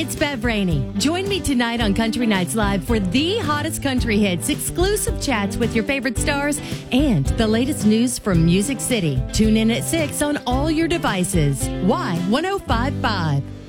it's Bev Rainey. Join me tonight on Country Nights Live for the hottest country hits, exclusive chats with your favorite stars, and the latest news from Music City. Tune in at 6 on all your devices. Y1055.